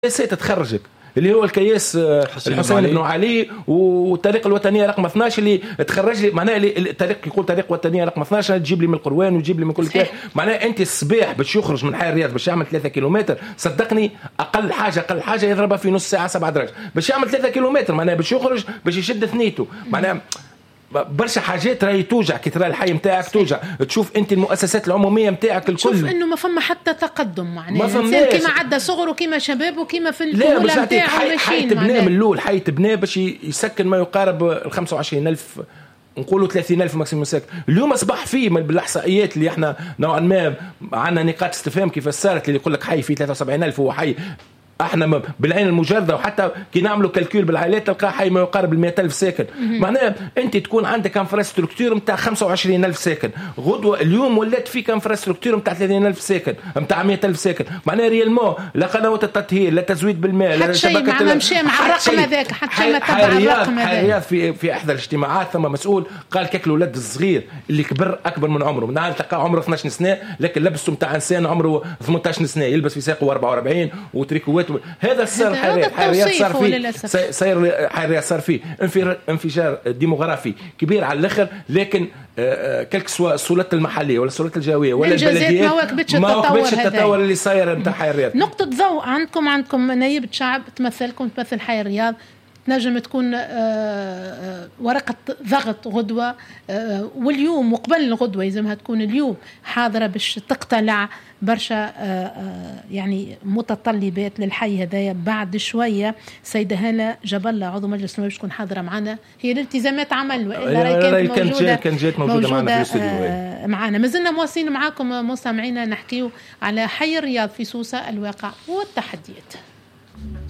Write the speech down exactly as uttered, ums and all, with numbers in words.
كياسات تخرجك اللي هو الكياس الحسين بن علي والطريق الوطنيه رقم اثناش اللي تخرج لي معناها الطريق يقول طريق وطنيه رقم اثناش تجيب لي من القروان وتجيب لي من كل كده. معناها انت الصباح باش يخرج من حي الرياض باش يعمل ثلاثة كيلومتر صدقني اقل حاجه اقل حاجه يضربها في نص ساعه سبعة دراجات باش يعمل ثلاثة كيلومتر. معناها باش يخرج باش يشد ثنيته. معناها برشا حاجات راهي توجع كي ترى الحي نتاعك توجع. تشوف انت المؤسسات العموميه نتاعك الكل تشوف انه ما فما حتى تقدم. معناها كيما عدى صغره وكيما شباب وكيما في الكوله نتاعو ماشيين. حي تبنى من الاول حي تبنى باش يسكن ما يقارب ال خمسة وعشرين ألف نقولوا ثلاثين ألف ماكسيموم ساكن. اليوم اصبح فيه بالاحصائيات اللي احنا نوعا ما عندنا نقاط استفهام كيف صارت اللي يقول لك حي فيه ثلاثة وسبعين ألف هو حي احنا بالعين المجرده وحتى كي نعملوا كالكول بالعائلات تلقى حي ما يقارب ال مئة ألف ساكن. معناها انت تكون عندك انفراستركتور نتاع خمسة وعشرين ألف ساكن غدوه اليوم ولات فيك انفراستركتور نتاع ثلاثين ألف ساكن نتاع مئة ألف ساكن. معناها ريالمون لا قنوات التطهير لا تزويد بالماء لا شبكه ما مشى مع الرقم هذاك حتى شيء ما تبع الرقم هذاك. الرياض في في احدى الاجتماعات ثم مسؤول قال كاك الولد الصغير اللي كبر اكبر من عمره من عاد تلقى عمره اثناش سنه لكن لبسه نتاع انسان عمره ثمانية عشر سنه يلبس في ساقه أربعة وأربعين وتريكوات هذا السر حيريات حيريات صار فيه صاير حيريات صار فيه انفجار ديموغرافي كبير على الاخر. لكن كلك سواء السلطات المحليه ولا السلطات الجويه ولا البلديات ما واكبتش التطور, التطور اللي صاير نتاع حي الرياض. نقطه ضوء عندكم عندكم نائبه شعب تمثلكم تمثل حي الرياض تنجم تكون ورقة ضغط غدوة واليوم وقبل الغدوة يلزمها تكون اليوم حاضرة باش تقتلع برشا يعني متطلبات للحي هذايا. بعد شوية سيدة هالة جبلة عضو مجلس النواب تكون حاضرة معنا. هي الالتزامات عمل وإلا كانت موجودة كان جات موجودة معنا في الاستوديو معنا. ما زلنا مواصلين معاكم مستمعينا نحكيو على حي الرياض في سوسة الواقع والتحديات.